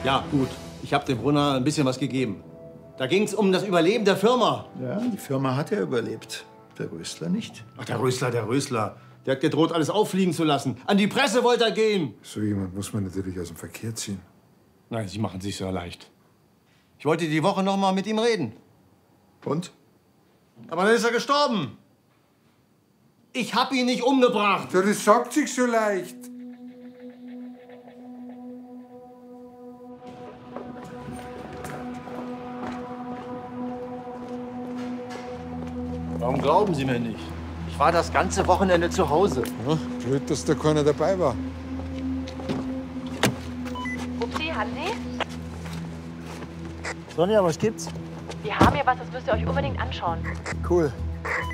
Ja, gut. Ich habe dem Brunner ein bisschen was gegeben. Da ging es um das Überleben der Firma. Ja, die Firma hat ja überlebt. Der Rösler nicht. Ach, der Rösler, der Rösler. Der hat gedroht, alles auffliegen zu lassen. An die Presse wollte er gehen. So jemand muss man natürlich aus dem Verkehr ziehen. Nein, Sie machen sich so leicht. Ich wollte die Woche noch mal mit ihm reden. Und? Aber dann ist er gestorben. Ich hab ihn nicht umgebracht. Ja, das sagt sich so leicht. Warum glauben Sie mir nicht? Ich war das ganze Wochenende zu Hause. Ja, blöd, dass da keiner dabei war. Upsi, Hansi? Sonja, was gibt's? Wir haben hier was, das müsst ihr euch unbedingt anschauen. Cool.